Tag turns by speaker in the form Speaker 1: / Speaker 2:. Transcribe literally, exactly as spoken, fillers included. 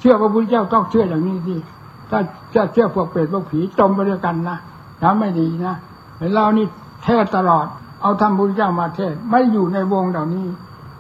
Speaker 1: ชื่อพระพุทธเจ้าต้องเชื่ออย่างนี้สิถ้าจะเชื่อพวกเปรตพวกผีจมไปด้วยกันนะทำไม่ดีนะเรานี่เทศตลอดเอาธรรมพุทธเจ้ามาเทศไม่อยู่ในวงเหล่านี้